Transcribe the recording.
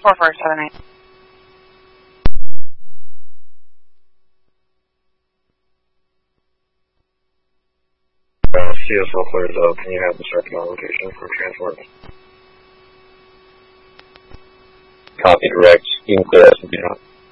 4478. CSL clears up. Can you have the second location for transport? Copy direct. You can clear us if you don't.